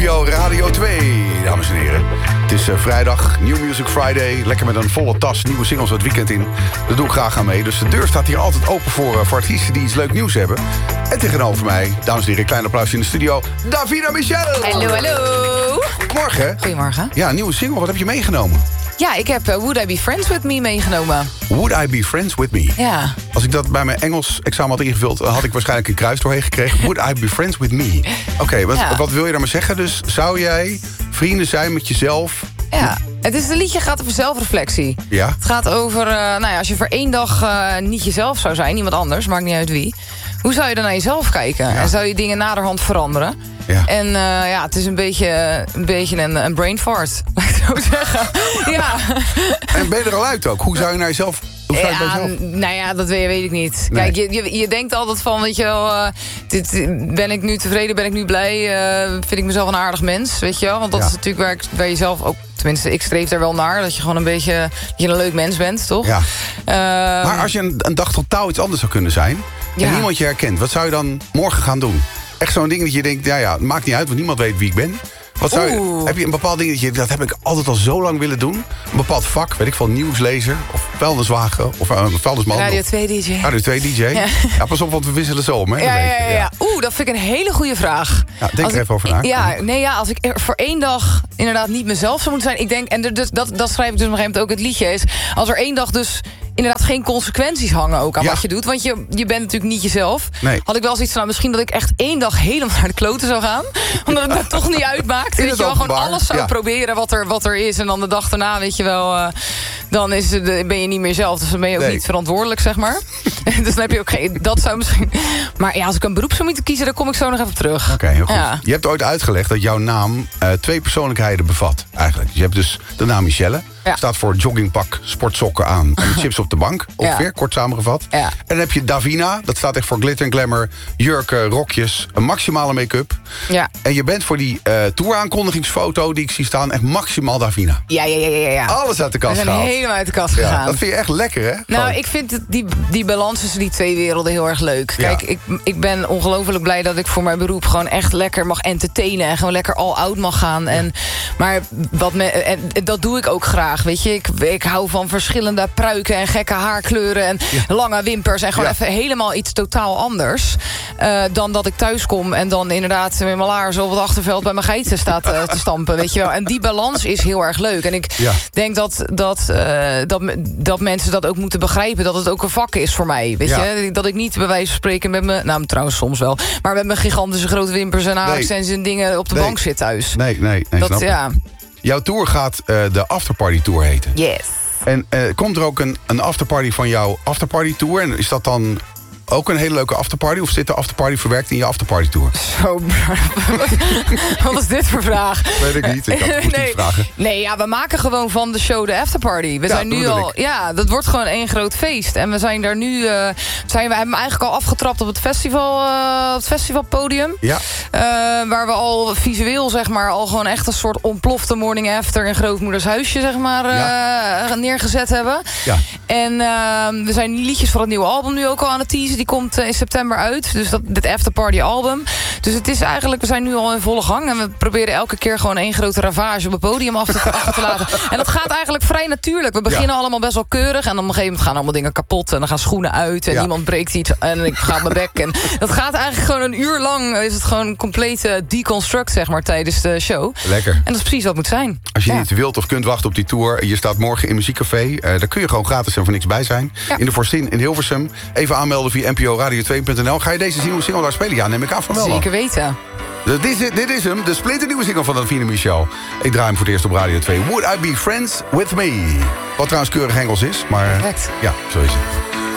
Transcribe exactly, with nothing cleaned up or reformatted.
P O Radio twee, dames en heren. Het is uh, vrijdag, New Music Friday. Lekker met een volle tas, nieuwe singles het weekend in. Daar doe ik graag aan mee. Dus de deur staat hier altijd open voor, uh, voor artiesten die iets leuk nieuws hebben. En tegenover mij, dames en heren, klein applausje in de studio. Davina Michel! Hallo, hallo. Goedemorgen. Goedemorgen. Ja, een nieuwe single. Wat heb je meegenomen? Ja, ik heb uh, Would I Be Friends With Me meegenomen. Would I Be Friends With Me? Ja. Als ik dat bij mijn Engels examen had ingevuld, had ik waarschijnlijk een kruis doorheen gekregen. Would I Be Friends With Me? Oké, okay, wat, ja. wat wil je daarmee zeggen? Dus zou jij vrienden zijn met jezelf? Ja, het is een liedje gaat over zelfreflectie. Ja. Het gaat over, uh, nou ja, als je voor één dag uh, niet jezelf zou zijn, iemand anders, maakt niet uit wie. Hoe zou je dan naar jezelf kijken? Ja. En zou je dingen naderhand veranderen? Ja. En uh, ja, het is een beetje, een, beetje een, een brain fart, laat ik het zo zeggen. Ja. En ben je er al uit ook? Hoe zou je naar jezelf... Hoe zou je ja, bij jezelf? nou ja, dat weet, weet ik niet. Nee. Kijk, je, je, je denkt altijd van, weet je wel... Uh, dit, ben ik nu tevreden, ben ik nu blij? Uh, vind ik mezelf een aardig mens, weet je wel? Want dat ja. is natuurlijk waar, ik, waar je zelf ook... Tenminste, ik streef er wel naar. Dat je gewoon een beetje dat je een leuk mens bent, toch? Ja. Uh, maar als je een, een dag totaal iets anders zou kunnen zijn... Ja. en niemand je herkent, wat zou je dan morgen gaan doen? Echt zo'n ding dat je denkt, ja, ja, het maakt niet uit... want niemand weet wie ik ben. Wat zou je, heb je een bepaald ding dat je... dat heb ik altijd al zo lang willen doen? Een bepaald vak, weet ik veel, nieuwslezer... of vuilniswagen, of een uh, vuilnisman. Radio twee D J. Radio twee D J. Ja. Ja, pas op, want we wisselen zo om, hè? Ja, ja, ja, ja. Oeh, dat vind ik een hele goede vraag. Ja, denk als er ik, even over na. Ja, nee, ja, als ik er voor één dag inderdaad niet mezelf zou moeten zijn... ik denk, en dus, dat, dat schrijf ik dus op een gegeven moment ook het liedje... is als er één dag dus... inderdaad geen consequenties hangen ook aan ja. wat je doet. Want je, je bent natuurlijk niet jezelf. Nee. Had ik wel zoiets van, nou, misschien dat ik echt één dag helemaal naar de kloten zou gaan. Omdat het dat toch niet uitmaakt. Weet je wel, gewoon alles zou ja. proberen wat er, wat er is. En dan de dag daarna, weet je wel... Uh, dan is het, ben je niet meer zelf. Dus dan ben je ook nee. niet verantwoordelijk, zeg maar. Dus dan heb je ook geen... Dat zou misschien... Maar ja, als ik een beroep zou moeten kiezen... dan kom ik zo nog even terug. Oké, okay, heel goed. Ja. Je hebt ooit uitgelegd dat jouw naam uh, twee persoonlijkheden bevat. Eigenlijk. Je hebt dus de naam Michelle... Ja. Staat voor joggingpak, sportsokken aan en chips op de bank. Ongeveer, ja. kort samengevat. Ja. En dan heb je Davina, dat staat echt voor glitter en glamour. Jurken, rokjes, een maximale make-up. Ja. En je bent voor die uh, touraankondigingsfoto die ik zie staan... echt maximaal Davina. Ja, ja, ja, ja, ja. Alles uit de kast gehaald. gehaald. We zijn helemaal uit de kast gegaan. Ja, dat vind je echt lekker, hè? Nou, Gewoon. ik vind het, die, die balans tussen die twee werelden heel erg leuk. Kijk, ja. ik, ik ben ongelooflijk blij dat ik voor mijn beroep... gewoon echt lekker mag entertainen... en gewoon lekker all out mag gaan. Ja. En, maar wat me, en, dat doe ik ook graag, weet je. Ik, ik hou van verschillende pruiken en gekke haarkleuren... en ja. lange wimpers en gewoon ja. even helemaal iets totaal anders... Uh, dan dat ik thuis kom en dan inderdaad... met mijn laars op het achterveld bij mijn geiten staat uh, te stampen, weet je wel. En die balans is heel erg leuk. En ik ja. denk dat, dat, uh, dat, dat mensen dat ook moeten begrijpen... dat het ook een vak is voor mij, weet ja. je. Dat ik niet bij wijze van spreken met me... nou, trouwens soms wel... maar met mijn gigantische grote wimpers en haarextensies nee. en dingen... op de nee. bank zit thuis. Nee, nee, nee, dat, snap ja. Jouw tour gaat uh, de Afterparty Tour heten. Yes. En uh, komt er ook een, een afterparty van jouw Afterparty Tour? En is dat dan ook een hele leuke afterparty? Of zit de afterparty verwerkt in je Afterparty Tour? Zo, wat is dit voor vraag? Weet ik niet, ik had het nee. niet vragen. Nee, ja, we maken gewoon van de show de afterparty. We ja, zijn nu al, ik. ja, dat wordt gewoon één groot feest. En we zijn daar nu, uh, zijn we hebben eigenlijk al afgetrapt op het festival, uh, het festivalpodium. Ja. Uh, waar we al visueel, zeg maar, al gewoon echt een soort ontplofte morning after in grootmoeders huisje, zeg maar, uh, ja. neergezet hebben. Ja. En uh, we zijn liedjes van het nieuwe album nu ook al aan het teasen. Die komt uh, in september uit. Dus dat, dit afterparty album. Dus het is eigenlijk, we zijn nu al in volle gang. En we proberen elke keer gewoon één grote ravage op het podium af te, achter te laten. En dat gaat eigenlijk vrij natuurlijk. We beginnen ja. allemaal best wel keurig. En op een gegeven moment gaan allemaal dingen kapot. En dan gaan schoenen uit. En ja. iemand breekt iets. En ik ga op mijn bek. En dat gaat eigenlijk gewoon een uur lang. Is het gewoon een complete deconstruct, zeg maar, tijdens de show. Lekker. En dat is precies wat moet zijn. Als je ja. niet wilt of kunt wachten op die tour. Je staat morgen in Muziekcafé. Uh, daar kun je gewoon gratis en voor niks bij zijn. Ja. In de Forstin in Hilversum. Even aanmelden via N P O Radio twee punt n l. Ga je deze nieuwe single daar spelen? Ja, neem ik aan van wel. Zeker weten. Dit is, dit is hem, de splinternieuwe single van Davina Michel. Ik draai hem voor het eerst op Radio twee. Would I Be Friends With Me? Wat trouwens keurig Engels is, maar... Perfect. Ja, zo is het.